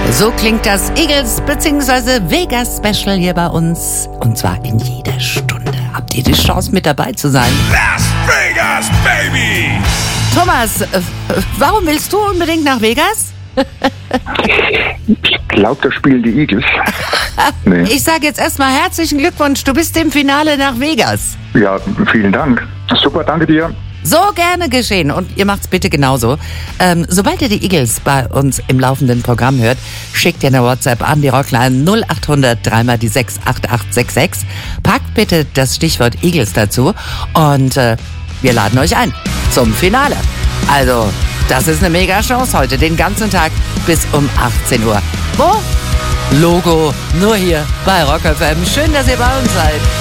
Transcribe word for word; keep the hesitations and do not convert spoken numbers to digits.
So klingt das Eagles bzw. Vegas Special hier bei uns. Und zwar in jeder Stunde. Habt ihr die Chance, mit dabei zu sein? Las Vegas, Baby! Thomas, äh, warum willst du unbedingt nach Vegas? Ich glaube, da spielen die Eagles. Nee. Ich sage jetzt erstmal herzlichen Glückwunsch. Du bist im Finale nach Vegas. Ja, vielen Dank. Super, danke dir. So gerne geschehen. Und ihr macht's bitte genauso. Ähm, sobald ihr die Eagles bei uns im laufenden Programm hört, schickt ihr eine WhatsApp an die Rockline null acht hundert drei mal die sechs acht acht sechs sechs. Packt bitte das Stichwort Eagles dazu und äh, wir laden euch ein zum Finale. Also, das ist eine mega Chance heute, den ganzen Tag bis um achtzehn Uhr. Wo? Logo, nur hier bei Rock F M. Schön, dass ihr bei uns seid.